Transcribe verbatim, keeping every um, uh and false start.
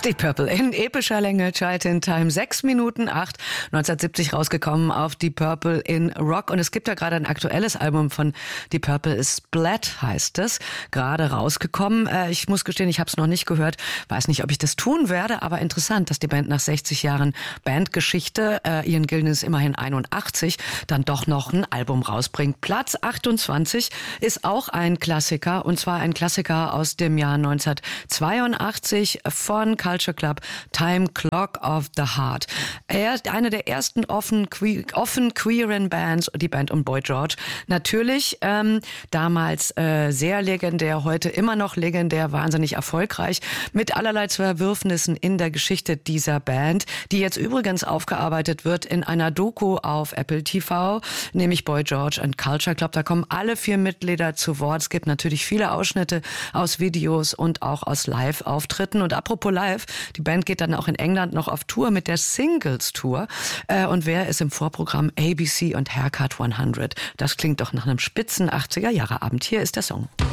Deep Purple in epischer Länge, Chart in Time, sechs Minuten acht, neunzehnhundertsiebzig rausgekommen auf Deep Purple in Rock. Und es gibt ja gerade ein aktuelles Album von Deep Purple, Splat heißt es, gerade rausgekommen. Äh, ich muss gestehen, ich habe es noch nicht gehört, weiß nicht, ob ich das tun werde, aber interessant, dass die Band nach sechzig Jahren Bandgeschichte, äh, Ian Gillan ist immerhin einundachtzig, dann doch noch ein Album rausbringt. Platz achtundzwanzig ist auch ein Klassiker, und zwar ein Klassiker aus dem Jahr neunzehnhundertzweiundachtzig von Culture Club, Time Clock of the Heart. Er ist eine der ersten offen, que- offen queeren Bands, die Band um Boy George. Natürlich ähm, damals äh, sehr legendär, heute immer noch legendär, wahnsinnig erfolgreich, mit allerlei Verwürfnissen in der Geschichte dieser Band, die jetzt übrigens aufgearbeitet wird in einer Doku auf Apple T V, nämlich Boy George and Culture Club. Da kommen alle vier Mitglieder zu Wort. Es gibt natürlich viele Ausschnitte aus Videos und auch aus Live-Auftritten. Und apropos Live, die Band geht dann auch in England noch auf Tour mit der Singles-Tour. Äh, und wer ist im Vorprogramm? A B C und Haircut hundert. Das klingt doch nach einem spitzen achtziger-Jahre-Abend. Hier ist der Song.